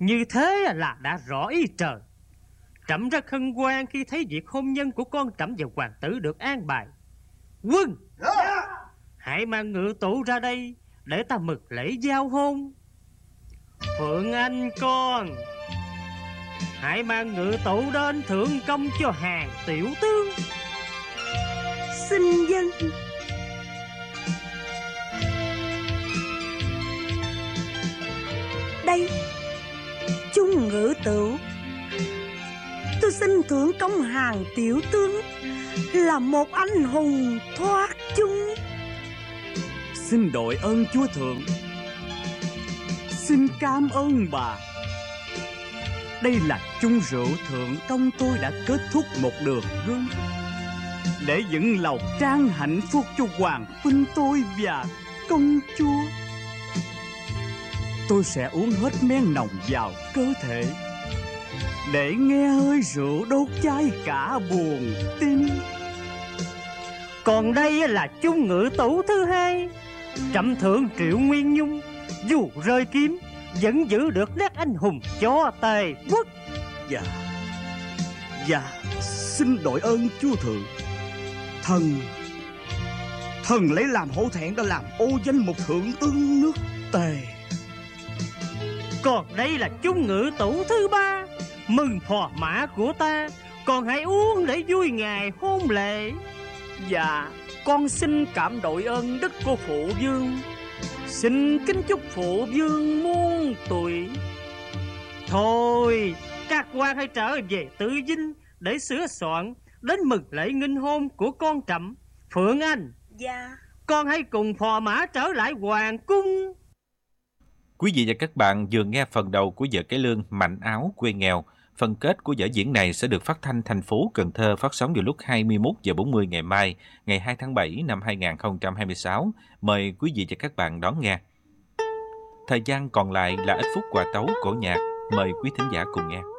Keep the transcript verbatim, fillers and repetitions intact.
Như thế là đã rõ ý trời. Trẫm rất hân hoan khi thấy việc hôn nhân của con trẫm và hoàng tử được an bài. Quân, hãy mang ngự tụ ra đây để ta mừng lễ giao hôn. Phượng Anh con, hãy mang ngự tụ đến thưởng công cho hàng tiểu tướng. Xin dân. Đây, chung ngự tửu, tôi xin thưởng công hàng tiểu tướng là một anh hùng thoát chung. Xin đội ơn chúa thượng. Xin cảm ơn bà. Đây là chung rượu thượng công tôi đã kết thúc một đường gương, để dựng lầu trang hạnh phúc cho hoàng huynh tôi và công chúa. Tôi sẽ uống hết men nồng vào cơ thể, để nghe hơi rượu đốt cháy cả buồn tim. Còn đây là chung ngự tủ thứ hai, trẫm thưởng Triệu Nguyên Nhung, dù rơi kiếm vẫn giữ được nét anh hùng cho Tề quốc. Dạ, dạ, xin đội ơn chúa thượng. Thần, thần lấy làm hổ thẹn đã làm ô danh một thượng tướng nước Tề. Còn đây là chung ngự tủ thứ ba, mừng phò mã của ta, còn hãy uống để vui ngày hôn lễ. Dạ, con xin cảm đội ơn đức của phụ vương. Xin kính chúc phụ vương muôn tuổi. Thôi, các quan hãy trở về Tự Dinh để sửa soạn đến mừng lễ nghinh hôn của con trẫm. Phượng Anh, Dạ, con hãy cùng phò mã trở lại hoàng cung. Quý vị và các bạn vừa nghe phần đầu của vở cải lương Mạnh áo quê nghèo. Phần kết của vở diễn này sẽ được phát thanh thành phố Cần Thơ, phát sóng vào lúc hai mươi mốt giờ bốn mươi ngày mai, ngày hai tháng bảy năm hai nghìn không trăm hai mươi sáu. Mời quý vị và các bạn đón nghe. Thời gian còn lại là ít phút quà tấu cổ nhạc. Mời quý thính giả cùng nghe.